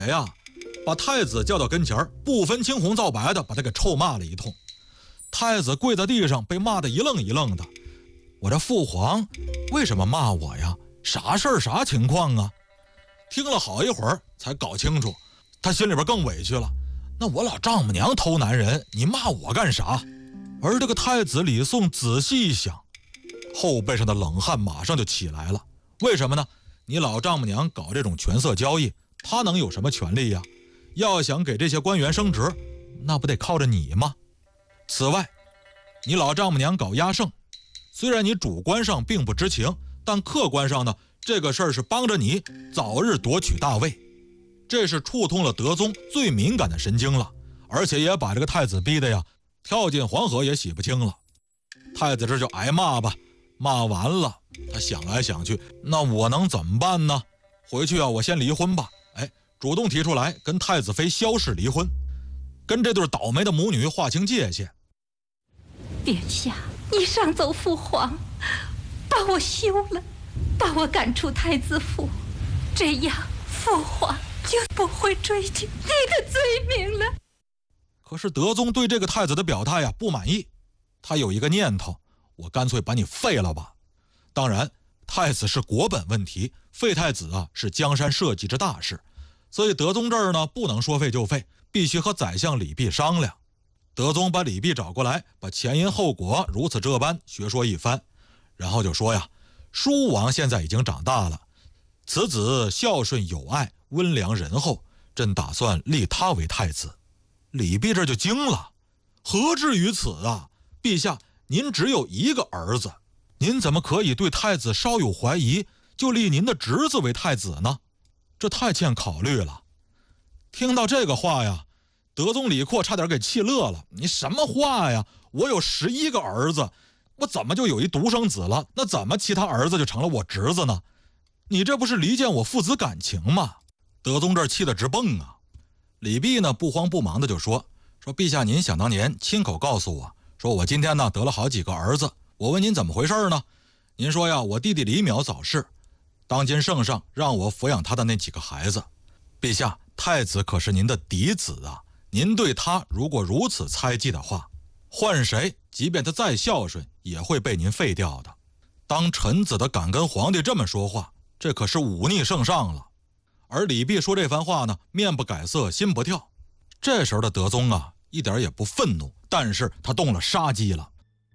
哎呀，把太子叫到跟前，不分青红皂白的把他给臭骂了一通。太子跪在地上，被骂得一愣一愣的。我这父皇为什么骂我呀？啥事儿啥情况啊？听了好一会儿才搞清楚，他心里边更委屈了。那我老丈母娘偷男人，你骂我干啥？而这个太子李诵仔细一想，后背上的冷汗马上就起来了。为什么呢？你老丈母娘搞这种权色交易，她能有什么权利呀？要想给这些官员升职，那不得靠着你吗？此外，你老丈母娘搞压胜，虽然你主观上并不知情，但客观上呢，这个事儿是帮着你早日夺取大位，这是触痛了德宗最敏感的神经了，而且也把这个太子逼得呀，跳进黄河也洗不清了。太子这就挨骂吧，骂完了，他想来想去，那我能怎么办呢？回去啊，我先离婚吧。主动提出来跟太子妃萧氏离婚，跟这对倒霉的母女划清界限。 殿下，你上奏父皇，把我休了，把我赶出太子府，这样父皇就不会追究你的罪名了。 可是德宗对这个太子的表态不满意，他有一个念头，我干脆把你废了吧。当然，太子是国本问题，废太子是江山社稷之大事，所以德宗这儿呢不能说废就废，必须和宰相李泌商量。德宗把李泌找过来，把前因后果如此这般学说一番，然后就说呀，叔王现在已经长大了，此子孝顺有爱，温良仁厚，朕打算立他为太子。李泌这就惊了，何至于此啊？陛下，您只有一个儿子，您怎么可以对太子稍有怀疑就立您的侄子为太子呢？这太欠考虑了。听到这个话呀，德宗李阔差点给气乐了。你什么话呀？我有11个儿子，我怎么就有一独生子了？那怎么其他儿子就成了我侄子呢？你这不是离间我父子感情吗？德宗这气得直蹦啊。李泌呢不慌不忙的就说陛下，您想当年亲口告诉我，说我今天呢得了好几个儿子，我问您怎么回事呢？您说呀，我弟弟李淼早逝，当今圣上让我抚养他的那几个孩子。陛下，太子可是您的嫡子啊，您对他如果如此猜忌的话，换谁即便他再孝顺也会被您废掉的。当臣子的敢跟皇帝这么说话，这可是忤逆圣上了。而李泌说这番话呢，面不改色心不跳。这时候的德宗一点也不愤怒，但是他动了杀机了。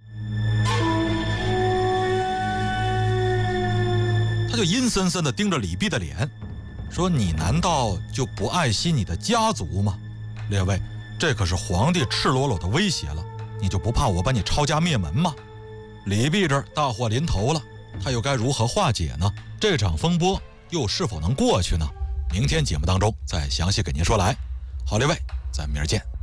他就阴森森地盯着李泌的脸，说，你难道就不爱惜你的家族吗？列位，这可是皇帝赤裸裸的威胁了，你就不怕我把你抄家灭门吗？李泌这大祸临头了，他又该如何化解呢？这场风波又是否能过去呢？明天节目当中再详细给您说来。好，列位，咱明儿见。